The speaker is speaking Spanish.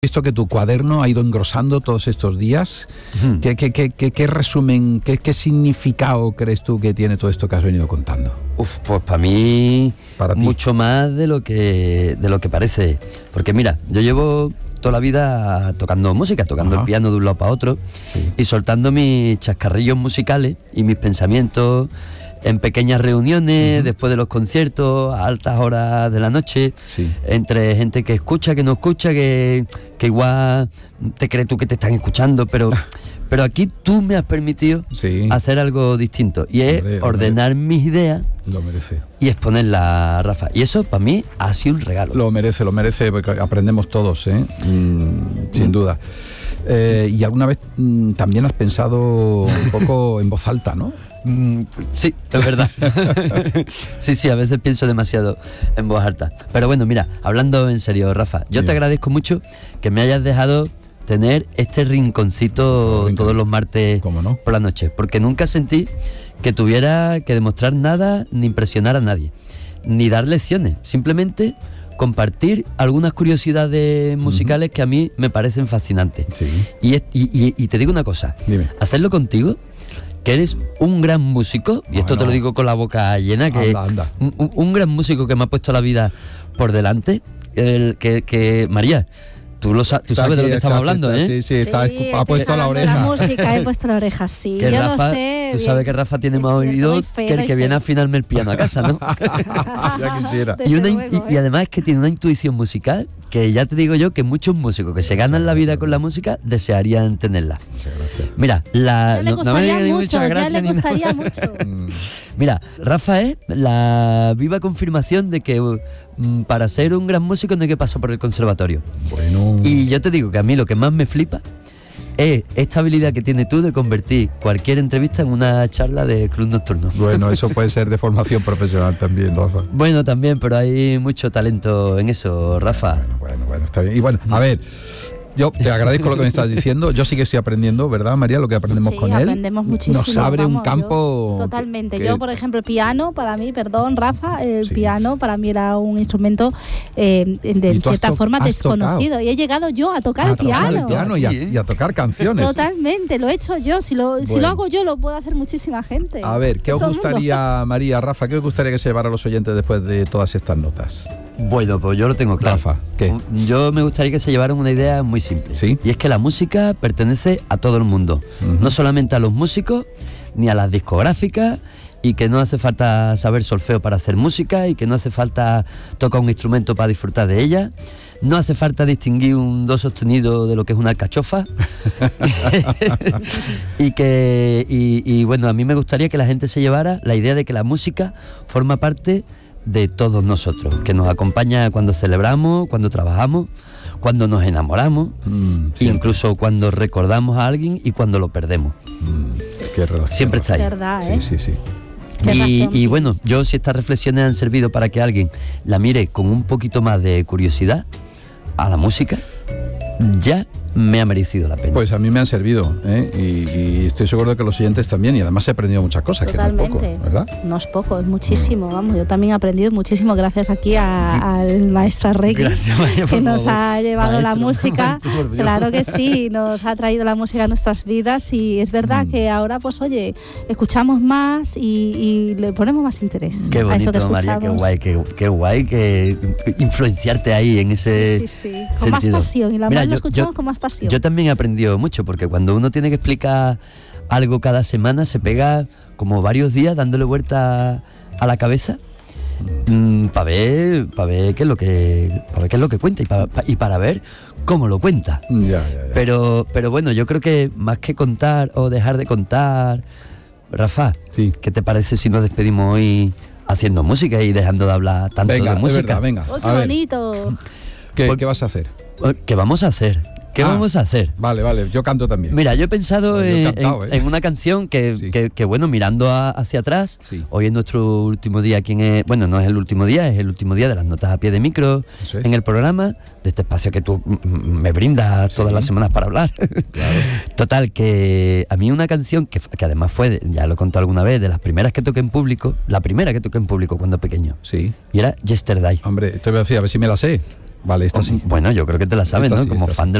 Visto que tu cuaderno ha ido engrosando todos estos días, ¿qué resumen, qué significado crees tú que tiene todo esto que has venido contando? Pues para mí mucho más de lo que parece. Porque mira, yo llevo toda la vida tocando música, tocando el piano de un lado para otro, y soltando mis chascarrillos musicales y mis pensamientos en pequeñas reuniones, después de los conciertos, a altas horas de la noche, entre gente que escucha, que no escucha, que igual te crees tú que te están escuchando, pero aquí tú me has permitido hacer algo distinto, y es ordenar mis ideas. Lo merece. Y exponerla, Rafa. Y eso para mí ha sido un regalo. Lo merece, porque aprendemos todos, sin duda. Y alguna vez también has pensado un poco en voz alta, ¿no? Sí, es verdad. Sí, a veces pienso demasiado en voz alta. Pero bueno, mira, hablando en serio, Rafa, yo te agradezco mucho que me hayas dejado tener este rinconcito todos los martes por la noche, porque nunca sentí que tuviera que demostrar nada, ni impresionar a nadie, ni dar lecciones, simplemente compartir algunas curiosidades musicales que a mí me parecen fascinantes. Y te digo una cosa, hacerlo contigo, que eres un gran músico, y esto te lo digo con la boca llena, que un gran músico que me ha puesto la vida por delante, que María, tú sabes de lo que estamos hablando, ¿eh? Sí, ha puesto la oreja. La música, he puesto la oreja, sí. Que yo Rafa, lo sé. Tú sabes que Rafa tiene más oído que el que viene a afinarme el piano a casa, ¿no? Ya quisiera. Y además es que tiene una intuición musical que ya te digo yo que muchos músicos que se ganan la vida con la música desearían tenerla. Muchas gracias. Mira, no me digas ni muchas gracias. Ya le costaría mucho. Mira, Rafa es la viva confirmación de que para ser un gran músico no hay que pasar por el conservatorio. Bueno. Y yo te digo que a mí lo que más me flipa es esta habilidad que tienes tú de convertir cualquier entrevista en una charla de club nocturno. Bueno, eso puede ser de formación profesional también, Rafa. Bueno, también, pero hay mucho talento en eso, Rafa. Bueno, está bien. Y bueno, a ver, yo te agradezco lo que me estás diciendo. Yo sí que estoy aprendiendo, ¿verdad, María? Lo que aprendemos con él. Aprendemos muchísimo. Nos abre un campo. Totalmente. Yo, por ejemplo, el piano, para mí, Rafa, el piano para mí era un instrumento de cierta forma desconocido. Tocado. Y he llegado yo a tocar el piano. Y a tocar canciones. Totalmente, lo he hecho yo. Si lo hago yo, lo puede hacer muchísima gente. A ver, ¿qué os gustaría, María, Rafa, qué os gustaría que se llevara a los oyentes después de todas estas notas? Bueno, pues yo lo tengo claro. Rafa, ¿qué? Yo me gustaría que se llevaran una idea muy simple. ¿Sí? Y es que la música pertenece a todo el mundo. No solamente a los músicos, ni a las discográficas, y que no hace falta saber solfeo para hacer música, y que no hace falta tocar un instrumento para disfrutar de ella. No hace falta distinguir un do sostenido de lo que es una alcachofa. y bueno, a mí me gustaría que la gente se llevara la idea de que la música forma parte de todos nosotros, que nos acompaña cuando celebramos, cuando trabajamos, cuando nos enamoramos, incluso cuando recordamos a alguien y cuando lo perdemos. Siempre está ahí. Verdad, ¿eh? Sí. Y bueno, yo, si estas reflexiones han servido para que alguien la mire con un poquito más de curiosidad a la música, ya me ha merecido la pena. Pues a mí me han servido, y estoy seguro de que los oyentes también, y además he aprendido muchas cosas. Totalmente. Que no es poco, ¿verdad? No es poco, es muchísimo. Vamos, yo también he aprendido muchísimo gracias aquí al maestro Arregui, que nos ha llevado la música. Claro que sí, nos ha traído la música a nuestras vidas, y es verdad que ahora, pues oye, escuchamos más y le ponemos más interés. Qué bonito, a eso que María, escuchamos. qué guay que influenciarte ahí en ese Sí. Con más pasión, y la más lo escuchamos con más pasión. Yo también he aprendido mucho, porque cuando uno tiene que explicar algo cada semana, se pega como varios días dándole vuelta a la cabeza para ver qué es lo que cuenta, y para ver cómo lo cuenta. Ya. Pero bueno, yo creo que más que contar o dejar de contar, Rafa, ¿qué te parece si nos despedimos hoy haciendo música y dejando de hablar tanto de música? Venga. ¡Oh, qué bonito! ¿Qué vas a hacer? ¿Qué vamos a hacer? Vamos a hacer? Vale, yo canto también. Mira, yo he pensado en una canción que bueno, mirando hacia atrás, hoy es nuestro último día aquí bueno, no es el último día, es el último día de las notas a pie de micro en el programa, de este espacio que tú me brindas todas las semanas para hablar. Claro. Total, que a mí una canción que además fue, ya lo he contado alguna vez, de las primeras que toqué en público, la primera que toqué en público cuando pequeño. Sí. Y era Yesterday. Hombre, te voy a decir, a ver si me la sé. Vale, esta sí. Bueno, yo creo que te la sabes, Esta ¿no? sí, Como esta fan sí. de